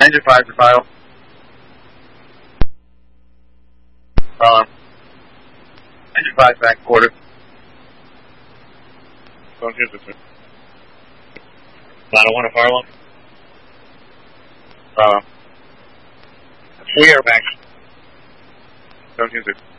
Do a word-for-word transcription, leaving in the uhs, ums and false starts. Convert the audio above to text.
Engine five to file. Uh, engine five back quarter. Don't use it. Ladder one to fire one. Uh, Three airbags. Don't use it.